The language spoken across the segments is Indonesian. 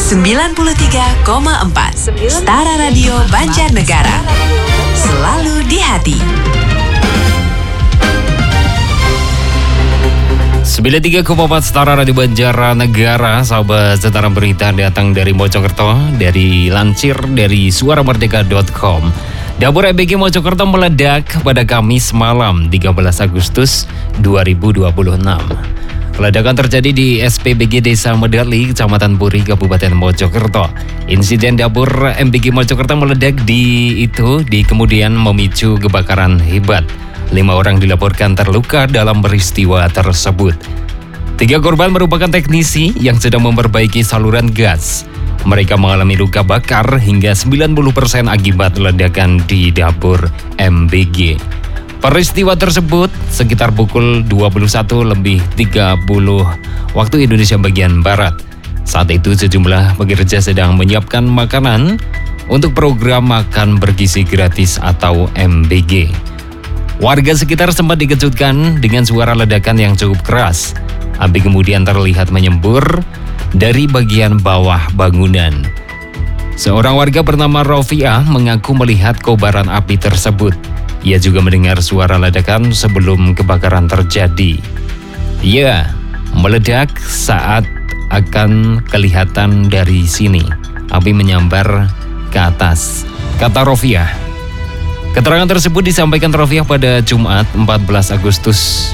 93,4 Setara Radio Banjarnegara. Selalu di hati. 93,4 Setara Radio Banjarnegara. Sahabat Setara Berita datang dari Mojokerto, dari Lansir, dari suaramerdeka.com. Dapur EBG Mojokerto meledak pada Kamis malam 13 Agustus 2026. Ledakan terjadi di SPBG Desa Medali, Kecamatan Puri, Kabupaten Mojokerto. Insiden dapur MBG Mojokerto meledak di kemudian memicu kebakaran hebat. 5 orang dilaporkan terluka dalam peristiwa tersebut. 3 korban merupakan teknisi yang sedang memperbaiki saluran gas. Mereka mengalami luka bakar hingga 90% akibat ledakan di dapur MBG. Peristiwa tersebut sekitar pukul 21:30 waktu Indonesia bagian Barat. Saat itu sejumlah pekerja sedang menyiapkan makanan untuk program makan bergizi gratis atau MBG. Warga sekitar sempat dikejutkan dengan suara ledakan yang cukup keras. Api kemudian terlihat menyembur dari bagian bawah bangunan. Seorang warga bernama Rofiah mengaku melihat kobaran api tersebut. Ia juga mendengar suara ledakan sebelum kebakaran terjadi. Ia meledak saat akan kelihatan dari sini. Api menyambar ke atas, kata Rofiah. Keterangan tersebut disampaikan Rofiah pada Jumat 14 Agustus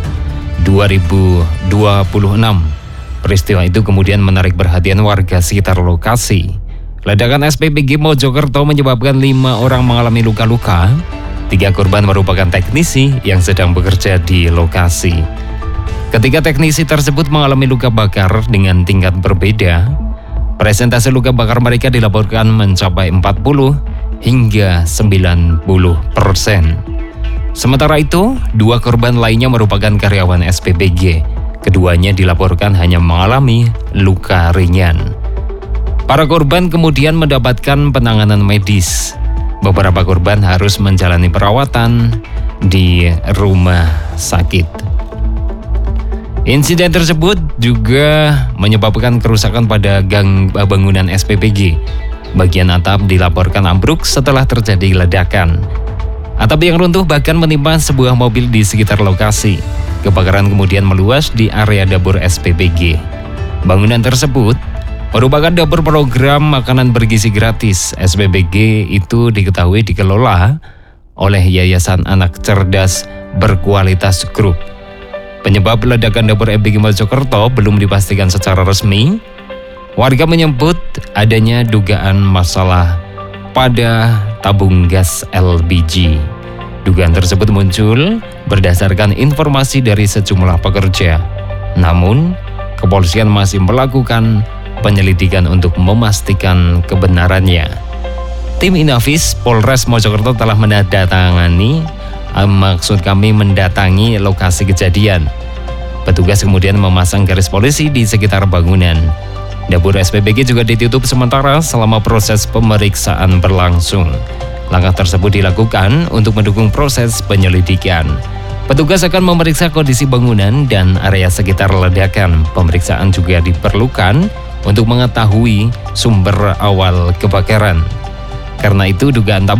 2026. Peristiwa itu kemudian menarik perhatian warga sekitar lokasi. Ledakan SPBG Mojokerto menyebabkan 5 orang mengalami luka-luka. 3 korban merupakan teknisi yang sedang bekerja di lokasi. Ketiga teknisi tersebut mengalami luka bakar dengan tingkat berbeda. Presentase luka bakar mereka dilaporkan mencapai 40 hingga 90%. Sementara itu, 2 korban lainnya merupakan karyawan SPBG. Keduanya dilaporkan hanya mengalami luka ringan. Para korban kemudian mendapatkan penanganan medis. Beberapa korban harus menjalani perawatan di rumah sakit. Insiden tersebut juga menyebabkan kerusakan pada gang bangunan SPBG. Bagian atap dilaporkan ambruk setelah terjadi ledakan. Atap yang runtuh bahkan menimpa sebuah mobil di sekitar lokasi. Kebakaran kemudian meluas di area dapur SPBG. Bangunan tersebut merupakan dapur program makanan bergizi gratis. SPBG itu diketahui dikelola oleh Yayasan Anak Cerdas Berkualitas Group. Penyebab ledakan dapur MBG Mojokerto belum dipastikan secara resmi. Warga menyebut adanya dugaan masalah pada tabung gas LPG. Dugaan tersebut muncul berdasarkan informasi dari sejumlah pekerja. Namun, kepolisian masih melakukan penyelidikan untuk memastikan kebenarannya. Tim Inafis Polres Mojokerto telah mendatangi lokasi kejadian. Petugas kemudian memasang garis polisi di sekitar bangunan. Dapur SPBG juga ditutup sementara selama proses pemeriksaan berlangsung. Langkah tersebut dilakukan untuk mendukung proses penyelidikan. Petugas akan memeriksa kondisi bangunan dan area sekitar ledakan. Pemeriksaan juga diperlukan untuk mengetahui sumber awal kebakaran. Karena itu dugaan tabung